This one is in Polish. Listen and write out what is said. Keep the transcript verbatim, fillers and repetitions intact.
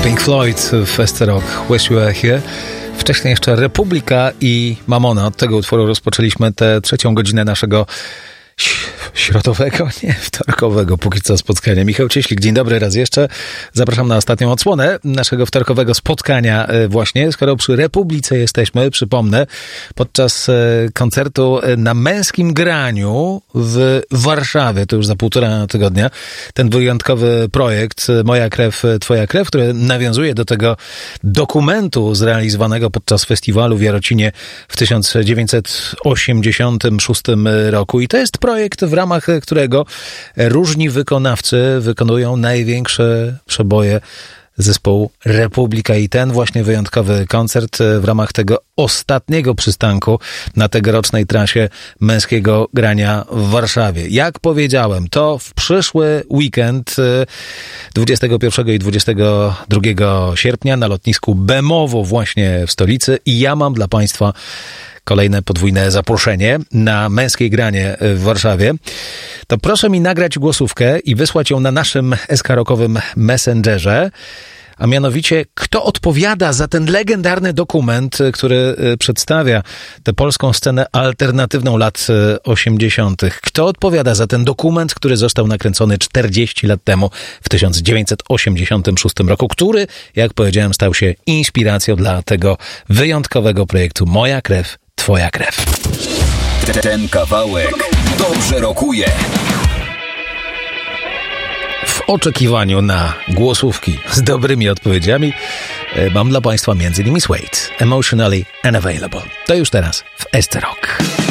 Pink Floyd w Ester Rock, Wish You Were Here. Wcześniej jeszcze Republika i Mamona. Od tego utworu rozpoczęliśmy tę trzecią godzinę naszego środowego, nie, wtorkowego póki co spotkania. Michał Cieślik, dzień dobry raz jeszcze. Zapraszam na ostatnią odsłonę naszego wtorkowego spotkania właśnie. Skoro przy Republice jesteśmy, przypomnę, podczas koncertu na Męskim Graniu w Warszawie, to już za półtora tygodnia, ten wyjątkowy projekt Moja krew, twoja krew, który nawiązuje do tego dokumentu zrealizowanego podczas festiwalu w Jarocinie w tysiąc dziewięćset osiemdziesiątym szóstym roku. I to jest projekt, w ramach którego różni wykonawcy wykonują największe przeboje zespołu Republika i ten właśnie wyjątkowy koncert w ramach tego ostatniego przystanku na tegorocznej trasie Męskiego Grania w Warszawie. Jak powiedziałem, to w przyszły weekend dwudziestego pierwszego i dwudziestego drugiego sierpnia na lotnisku Bemowo właśnie w stolicy i ja mam dla Państwa kolejne podwójne zaproszenie na Męskie Granie w Warszawie, to proszę mi nagrać głosówkę i wysłać ją na naszym eskarokowym Messengerze, a mianowicie kto odpowiada za ten legendarny dokument, który przedstawia tę polską scenę alternatywną lat osiemdziesiątych. Kto odpowiada za ten dokument, który został nakręcony czterdzieści lat temu w tysiąc dziewięćset osiemdziesiątym szóstym roku, który, jak powiedziałem, stał się inspiracją dla tego wyjątkowego projektu Moja krew, twoja krew. Ten kawałek dobrze rokuje. W oczekiwaniu na głosówki z dobrymi odpowiedziami mam dla Państwa między innymi Suede, Emotionally Unavailable. To już teraz w Ester Rock.